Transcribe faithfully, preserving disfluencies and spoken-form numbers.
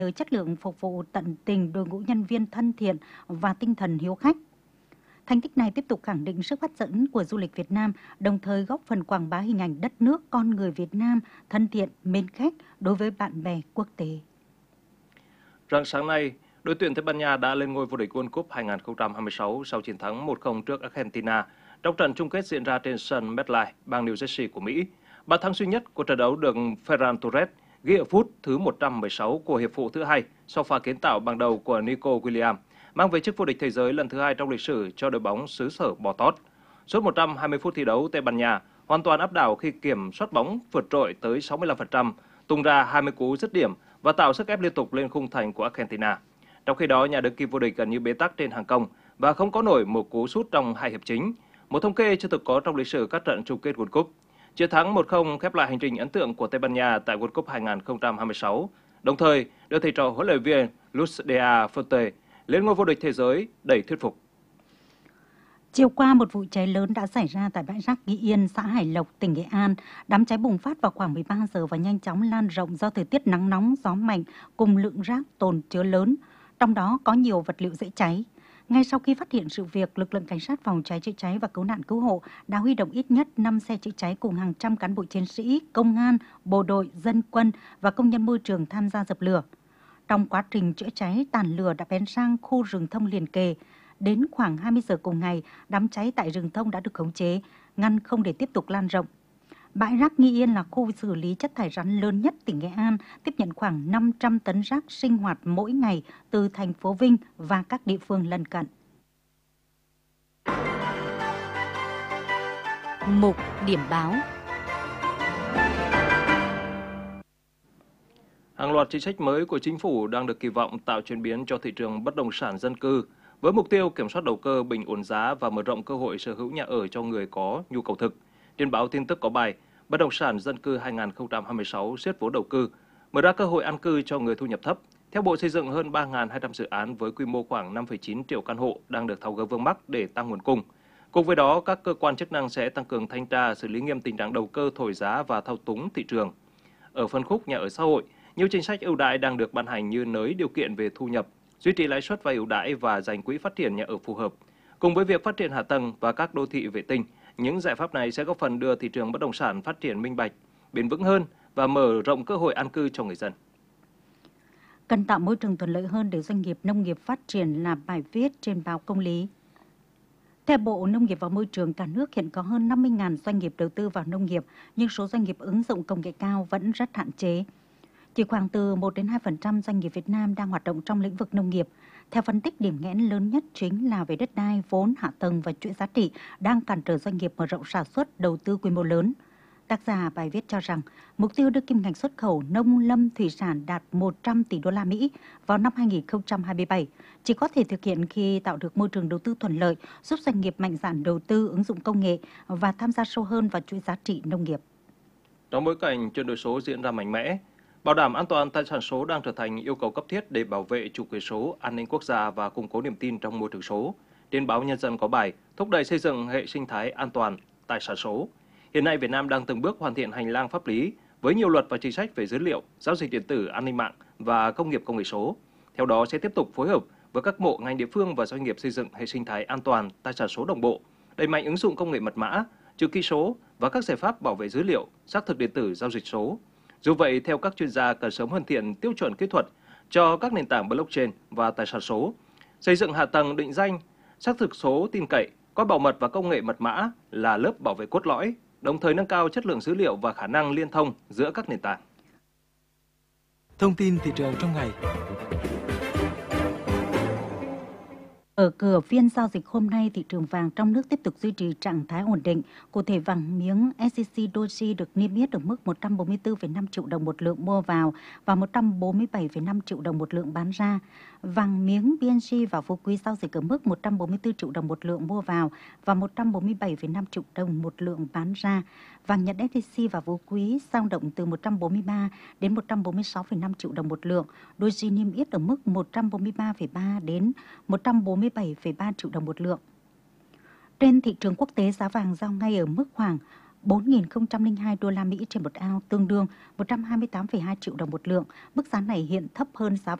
chất lượng phục vụ tận tình, đội ngũ nhân viên thân thiện và tinh thần hiếu khách. Thành tích này tiếp tục khẳng định sức hấp dẫn của du lịch Việt Nam, đồng thời góp phần quảng bá hình ảnh đất nước, con người Việt Nam thân thiện, mến khách đối với bạn bè quốc tế. Rạng sáng nay, đội tuyển Tây Ban Nha đã lên ngôi vô địch World Cup hai không hai sáu sau chiến thắng một không trước Argentina trong trận chung kết diễn ra trên sân MetLife, bang New Jersey của Mỹ. Bàn thắng duy nhất của trận đấu được Ferran Torres ghi ở phút thứ một trăm mười sáu của hiệp phụ thứ hai sau pha kiến tạo bằng đầu của Nico Williams, mang về chức vô địch thế giới lần thứ hai trong lịch sử cho đội bóng xứ sở bò tót. Suốt một trăm hai mươi phút thi đấu, Tây Ban Nha hoàn toàn áp đảo khi kiểm soát bóng vượt trội tới sáu mươi lăm phần trăm, tung ra hai mươi cú dứt điểm và tạo sức ép liên tục lên khung thành của Argentina. Trong khi đó, nhà đương kim vô địch gần như bế tắc trên hàng công và không có nổi một cú sút trong hai hiệp chính, một thống kê chưa từng có trong lịch sử các trận chung kết World Cup. Chiến thắng một không khép lại hành trình ấn tượng của Tây Ban Nha tại World Cup hai không hai sáu, đồng thời đưa thầy trò huấn luyện viên Luis de la Fuente lên ngôi vô địch thế giới đầy thuyết phục. Chiều qua, một vụ cháy lớn đã xảy ra tại bãi rác Nghi Yên, xã Hải Lộc, tỉnh Nghệ An. Đám cháy bùng phát vào khoảng mười ba giờ và nhanh chóng lan rộng do thời tiết nắng nóng, gió mạnh cùng lượng rác tồn chứa lớn, trong đó có nhiều vật liệu dễ cháy. Ngay sau khi phát hiện sự việc, lực lượng cảnh sát phòng cháy chữa cháy và cứu nạn cứu hộ đã huy động ít nhất năm xe chữa cháy cùng hàng trăm cán bộ chiến sĩ, công an, bộ đội, dân quân và công nhân môi trường tham gia dập lửa. Trong quá trình chữa cháy, tàn lửa đã bén sang khu rừng thông liền kề. Đến khoảng hai mươi giờ cùng ngày, đám cháy tại rừng thông đã được khống chế, ngăn không để tiếp tục lan rộng. Bãi rác Nghi Yên là khu xử lý chất thải rắn lớn nhất tỉnh Nghệ An, tiếp nhận khoảng năm trăm tấn rác sinh hoạt mỗi ngày từ thành phố Vinh và các địa phương lân cận. Mục điểm báo. Hàng loạt chính sách mới của chính phủ đang được kỳ vọng tạo chuyển biến cho thị trường bất động sản dân cư, với mục tiêu kiểm soát đầu cơ, bình ổn giá và mở rộng cơ hội sở hữu nhà ở cho người có nhu cầu thực. Trên báo tin tức có bài Bất động sản dân cư hai không hai sáu siết vốn đầu tư, mở ra cơ hội an cư cho người thu nhập thấp. Theo Bộ Xây dựng, hơn ba nghìn hai trăm dự án với quy mô khoảng năm phẩy chín triệu căn hộ đang được tháo gỡ vướng mắc để tăng nguồn cung. Cùng với đó, các cơ quan chức năng sẽ tăng cường thanh tra, xử lý nghiêm tình trạng đầu cơ thổi giá và thao túng thị trường. Ở phân khúc nhà ở xã hội, nhiều chính sách ưu đãi đang được ban hành như nới điều kiện về thu nhập, duy trì lãi suất vay ưu đãi và dành quỹ phát triển nhà ở phù hợp. Cùng với việc phát triển hạ tầng và các đô thị vệ tinh, những giải pháp này sẽ góp phần đưa thị trường bất động sản phát triển minh bạch, bền vững hơn và mở rộng cơ hội an cư cho người dân. Cần tạo môi trường thuận lợi hơn để doanh nghiệp nông nghiệp phát triển là bài viết trên báo Công lý. Theo Bộ Nông nghiệp và Môi trường, cả nước hiện có hơn năm mươi nghìn doanh nghiệp đầu tư vào nông nghiệp, nhưng số doanh nghiệp ứng dụng công nghệ cao vẫn rất hạn chế. Chỉ khoảng từ một đến hai phần trăm doanh nghiệp Việt Nam đang hoạt động trong lĩnh vực nông nghiệp. Theo phân tích, điểm nghẽn lớn nhất chính là về đất đai, vốn, hạ tầng và chuỗi giá trị đang cản trở doanh nghiệp mở rộng sản xuất, đầu tư quy mô lớn. Tác giả bài viết cho rằng, mục tiêu đưa kim ngạch xuất khẩu nông lâm thủy sản đạt một trăm tỷ đô la Mỹ vào năm hai nghìn không trăm hai mươi bảy chỉ có thể thực hiện khi tạo được môi trường đầu tư thuận lợi, giúp doanh nghiệp mạnh dạn đầu tư, ứng dụng công nghệ và tham gia sâu hơn vào chuỗi giá trị nông nghiệp. Trong bối cảnh chuyển đổi số diễn ra mạnh mẽ, bảo đảm an toàn tài sản số đang trở thành yêu cầu cấp thiết để bảo vệ chủ quyền số, an ninh quốc gia và củng cố niềm tin trong môi trường số. Trên báo Nhân dân có bài thúc đẩy xây dựng hệ sinh thái an toàn tài sản số. Hiện nay, Việt Nam đang từng bước hoàn thiện hành lang pháp lý với nhiều luật và chính sách về dữ liệu, giao dịch điện tử, an ninh mạng và công nghiệp công nghệ số. Theo đó, sẽ tiếp tục phối hợp với các bộ, ngành địa phương và doanh nghiệp xây dựng hệ sinh thái an toàn tài sản số đồng bộ, đẩy mạnh ứng dụng công nghệ mật mã, chữ ký số và các giải pháp bảo vệ dữ liệu, xác thực điện tử, giao dịch số. Dù vậy, theo các chuyên gia, cần sớm hoàn thiện tiêu chuẩn kỹ thuật cho các nền tảng blockchain và tài sản số, xây dựng hạ tầng định danh, xác thực số tin cậy, coi bảo mật và công nghệ mật mã là lớp bảo vệ cốt lõi, đồng thời nâng cao chất lượng dữ liệu và khả năng liên thông giữa các nền tảng. Thông tin thị trường trong ngày. Ở cửa phiên giao dịch hôm nay, thị trường vàng trong nước tiếp tục duy trì trạng thái ổn định. Cụ thể, vàng miếng ét gi xê Doji được niêm yết ở mức một trăm bốn mươi tư phẩy năm triệu đồng một lượng mua vào và một trăm bốn mươi bảy phẩy năm triệu đồng một lượng bán ra. Vàng miếng pê en giê và Phú Quý giao dịch ở mức một trăm bốn mươi tư triệu đồng một lượng mua vào và một trăm bốn mươi bảy phẩy năm triệu đồng một lượng bán ra. Vàng Nhật ét gi xê và Phú Quý dao động từ một trăm bốn mươi ba đến một trăm bốn mươi sáu phẩy năm triệu đồng một lượng. Doji niêm yết ở mức một trăm bốn mươi ba phẩy ba đến một trăm bốn mươi bảy phẩy ba triệu đồng một lượng. Trên thị trường quốc tế, giá vàng giao ngay ở mức khoảng bốn nghìn không trăm lẻ hai đô la Mỹ trên một ao, tương đương một trăm hai mươi tám phẩy hai triệu đồng một lượng. Mức giá này hiện thấp hơn giá